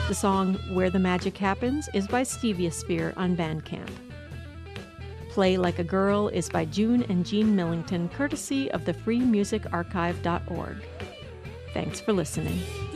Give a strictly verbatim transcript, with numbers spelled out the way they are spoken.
The song Where the Magic Happens is by Steviosphere on Bandcamp. Play Like a Girl is by June and Jean Millington, courtesy of the free music archive dot org. Thanks for listening.